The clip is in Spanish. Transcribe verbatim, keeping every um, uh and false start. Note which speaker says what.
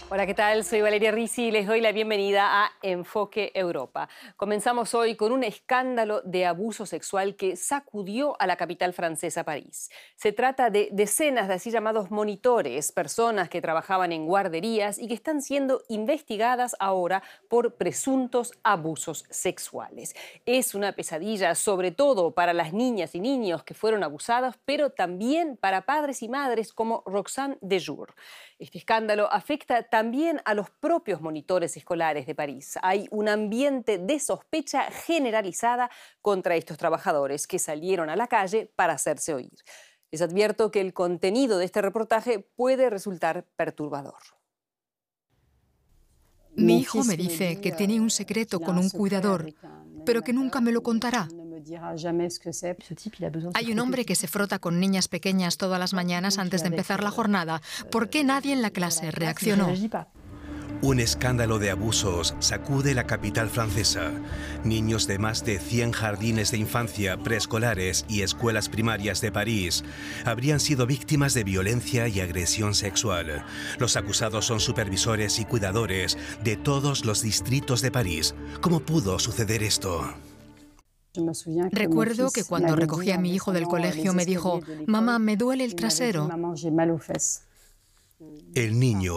Speaker 1: Hola, ¿qué tal? Soy Valeria Risi y les doy la bienvenida a Enfoque Europa. Comenzamos hoy con un escándalo de abuso sexual que sacudió a la capital francesa, París. Se trata de decenas de así llamados monitores, personas que trabajaban en guarderías y que están siendo investigadas ahora por presuntos abusos sexuales. Es una pesadilla, sobre todo para las niñas y niños que fueron abusados, pero también para padres y madres como Roxane Dejour. Este escándalo afecta también a los propios monitores escolares de París. Hay un ambiente de sospecha generalizada contra estos trabajadores que salieron a la calle para hacerse oír. Les advierto que el contenido de este reportaje puede resultar perturbador.
Speaker 2: Mi hijo me dice que tiene un secreto con un cuidador, pero que nunca me lo contará. Hay un hombre que se frota con niñas pequeñas todas las mañanas antes de empezar la jornada. ¿Por qué nadie en la clase reaccionó?
Speaker 3: Un escándalo de abusos sacude la capital francesa. Niños de más de cien jardines de infancia, preescolares y escuelas primarias de París habrían sido víctimas de violencia y agresión sexual. Los acusados son supervisores y cuidadores de todos los distritos de París. ¿Cómo pudo suceder esto?
Speaker 2: Recuerdo que cuando recogí a mi hijo del colegio me dijo: «Mamá, me duele el trasero».
Speaker 3: El niño